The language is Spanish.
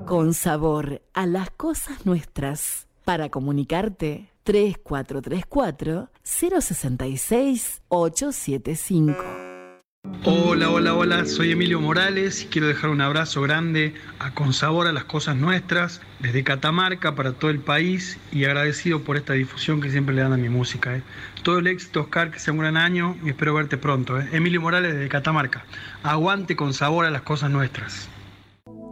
Con sabor a las cosas nuestras. Para comunicarte, 3434-066-875. Hola, hola, hola, soy Emilio Morales y quiero dejar un abrazo grande a Con Sabor a las Cosas Nuestras desde Catamarca para todo el país y agradecido por esta difusión que siempre le dan a mi música. Todo el éxito, Oscar, que sea un gran año y espero verte pronto. Emilio Morales desde Catamarca. Aguante Con Sabor a las Cosas Nuestras.